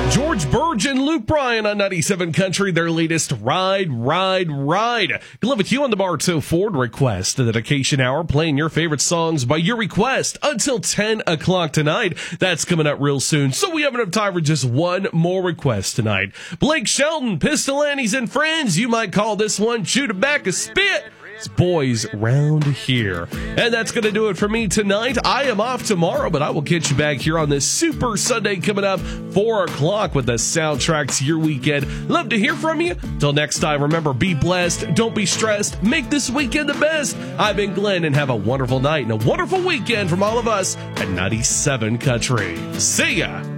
George Burge and Luke Bryan on 97 Country, their latest Ride. Glenn with you on the Bartow Ford Request, the dedication hour, playing your favorite songs by your request until 10 o'clock tonight. That's coming up real soon, so we have enough time for just one more request tonight. Blake Shelton, Pistol Annie's and Friends, you might call this one Chew Tobacco Spit. It's Boys Round Here. And that's going to do it for me tonight. I am off tomorrow, but I will catch you back here on this Super Sunday coming up 4 o'clock with the soundtrack to your weekend. Love to hear from you. Till next time, remember, be blessed, don't be stressed, make this weekend the best. I've been Glenn, and have a wonderful night and a wonderful weekend from all of us at 97 Country. See ya!